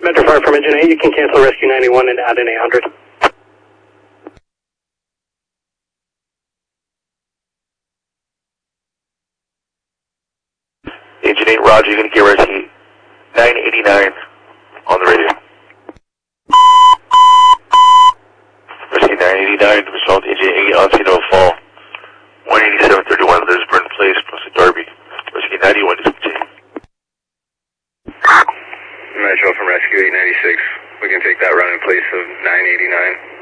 Metro Fire from Engine 8, you can cancel Rescue 91 and add in 800. Engine 8, Roger, you're going to get Rescue 989 on the radio. Rescue 989, result Engine 8 on scene of a fall. 18731 Lisburn Place, plus a Darby. Rescue 91 is continuing. Metro from Rescue 896. We can take that run in place of 989.